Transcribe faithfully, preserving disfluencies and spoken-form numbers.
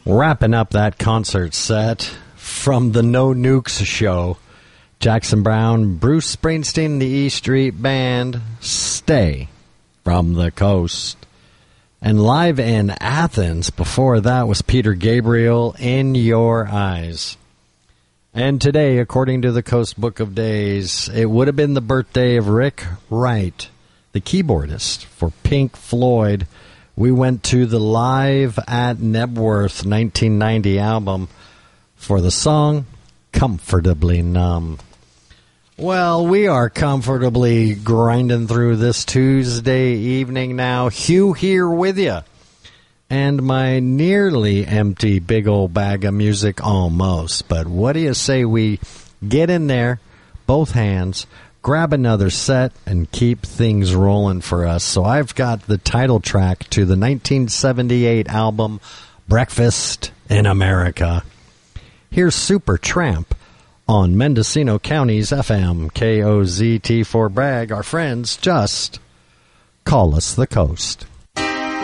Wrapping up that concert set from the No Nukes show, Jackson Browne, Bruce Springsteen, the E Street Band, Stay from the Coast. And live in Athens before that was Peter Gabriel, In Your Eyes. And today, according to the Coast Book of Days, it would have been the birthday of Rick Wright, the keyboardist for Pink Floyd. We went to the Live at Nebworth nineteen ninety album for the song Comfortably Numb. Well, we are comfortably grinding through this Tuesday evening now. Hugh here with you. And my nearly empty big old bag of music almost. But what do you say we get in there, both hands, grab another set, and keep things rolling for us. So I've got the title track to the nineteen seventy-eight album, Breakfast in America. Here's Supertramp on Mendocino County's F M K O Z T for Bragg. Our friends just call us the Coast.